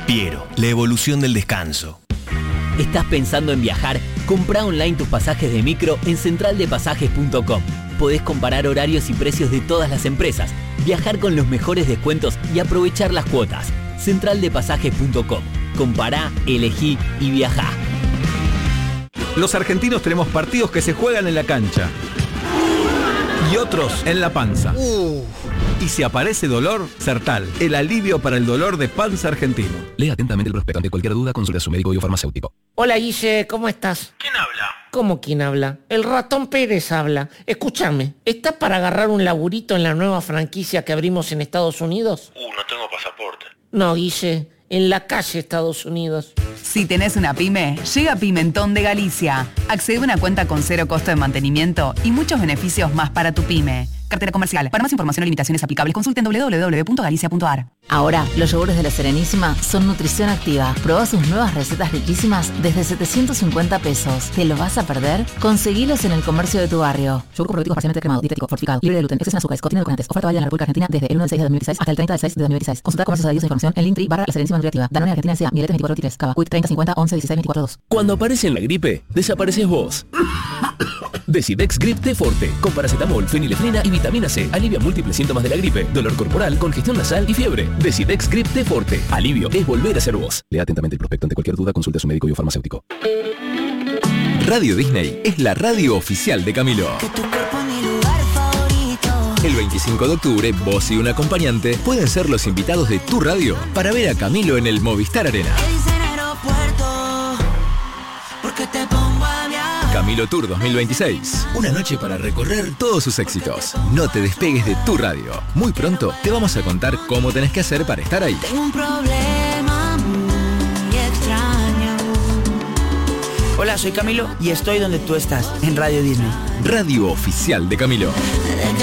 Piero, la evolución del descanso. ¿Estás pensando en viajar? Comprá online tus pasajes de micro en centraldepasajes.com. Podés comparar horarios y precios de todas las empresas, viajar con los mejores descuentos y aprovechar las cuotas. Centraldepasajes.com. Compará, elegí y viajá. Los argentinos tenemos partidos que se juegan en la cancha y otros en la panza. Y si aparece dolor, Sertal, el alivio para el dolor de panza argentino. Lea atentamente el prospecto. Ante cualquier duda, consulte a su médico y o farmacéutico. Hola Guille, ¿cómo estás? ¿Quién habla? ¿Cómo quién habla? El ratón Pérez habla. Escúchame, ¿estás para agarrar un laburito en la nueva franquicia que abrimos en Estados Unidos? No tengo pasaporte. No, Guille, en la calle Estados Unidos. Si tenés una pyme, llega Pimentón de Galicia. Accede a una cuenta con 0 costo de mantenimiento y muchos beneficios más para tu pyme. Cartera comercial. Para más información o limitaciones aplicables, consulten www.galicia.ar. Ahora, los yogures de La Serenísima son nutrición activa. Probá sus nuevas recetas riquísimas desde 750 pesos. ¿Te los vas a perder? Conseguilos en el comercio de tu barrio. Yogur probiótico parcialmente cremado, dietético, fortificado, libre de gluten, exceso en azúcares, contiene edulcorantes. Oferta válida en la República Argentina desde el 1 del 6 de 2016 hasta el 30 del 6 de 2016. Consulta comercios adheridos e información en Linktree /La Serenísima Nutriactiva. Danone Argentina S.A. Miletes 24 Cava. Quick 30 50 11 16 24 2. Cuando aparece en la gripe, desapareces vos. Decidex Grip T-Forte, con paracetamol, fenilefrina y vitamina C. Alivia múltiples síntomas de la gripe, dolor corporal, congestión nasal y fiebre. Decidex Grip T-Forte. Alivio es volver a ser vos. Lea atentamente el prospecto. Ante cualquier duda, consulte a su médico y o farmacéutico. Radio Disney es la radio oficial de Camilo. El 25 de octubre, vos y un acompañante pueden ser los invitados de tu radio para ver a Camilo en el Movistar Arena. Camilo Tour 2026. Una noche para recorrer todos sus éxitos. No te despegues de tu radio. Muy pronto te vamos a contar cómo tenés que hacer para estar ahí. Tengo un problema muy extraño. Hola, soy Camilo y estoy donde tú estás, en Radio Disney. Radio oficial de Camilo.